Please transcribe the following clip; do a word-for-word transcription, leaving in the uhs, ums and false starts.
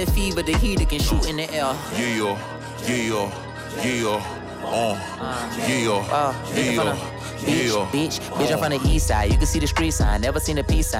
fever, the heater can shoot in the air. Yeah, yeah, yeah, uh, yeah, Uh, yeah, bitch, yeah. bitch, bitch, I'm from the east side. You can see the street sign, never seen a peace sign.